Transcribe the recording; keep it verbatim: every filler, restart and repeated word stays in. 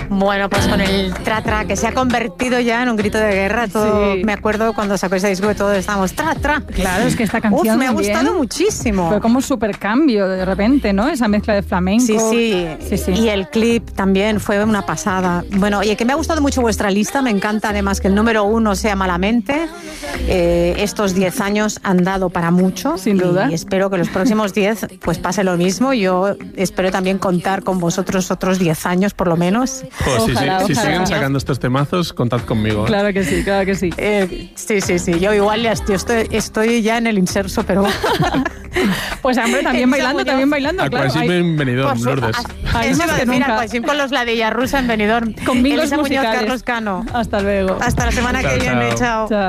Bueno, pues con el tra tra, que se ha convertido ya en un grito de guerra. Todo, sí. Me acuerdo cuando sacó ese disco que todos estábamos tra tra. Claro, es que esta canción Uf, me ha gustado muchísimo. Fue como un super cambio de repente, ¿no? Esa mezcla de flamenco. Sí, sí, sí, sí. Y el clip también fue una pasada. Bueno, oye, que me ha gustado mucho vuestra lista. Me encanta además que el número uno sea Malamente. Eh, estos diez años han dado para mucho. Sin duda. Y espero que los próximos diez pues pase lo mismo. Yo espero también contar con vosotros otros diez años por lo menos. Pues ojalá, si, si, si ojalá. siguen sacando estos temazos, contad conmigo. ¿eh? Claro que sí, claro que sí. Eh, sí, sí, sí. Yo igual ya estoy, estoy, estoy ya en el inserso, pero... Pues hombre, también bailando, también bailando. Aquasim claro, en Benidorm, Lourdes. Ahí Eso más va a que decir nunca. Aquasim con los ladilla rusa en Benidorm. Con mingos Elisa Muñoz, musicales. Carlos Cano. Hasta luego. Hasta la semana Chao, que viene. chao. Chao. Chao.